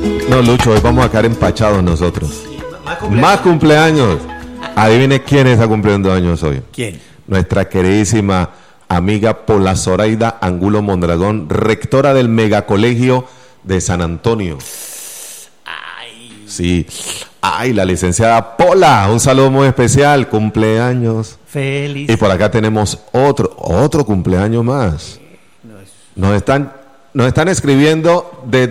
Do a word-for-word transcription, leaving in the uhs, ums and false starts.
No, Lucho, hoy vamos a quedar empachados nosotros. Más cumpleaños. Más cumpleaños. Adivine quién está cumpliendo años hoy. ¿Quién? Nuestra queridísima amiga Pola Zoraida Angulo Mondragón, rectora del megacolegio de San Antonio. Ay. Sí. Ay, la licenciada Pola, un saludo muy especial, cumpleaños. Feliz. Y por acá tenemos otro, otro cumpleaños más. Nos están, nos están escribiendo de